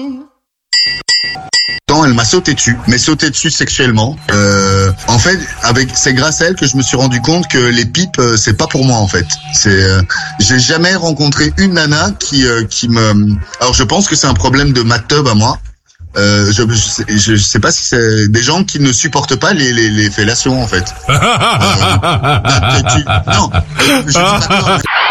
Elle m'a sauté dessus, mais sauté dessus sexuellement. En fait, c'est grâce à elle que je me suis rendu compte que les pipes, c'est pas pour moi en fait. J'ai jamais rencontré une nana qui me. Alors je pense que c'est un problème de mattub à moi. Je sais pas si c'est des gens qui ne supportent pas les fellations en fait. Non, je dis pas non.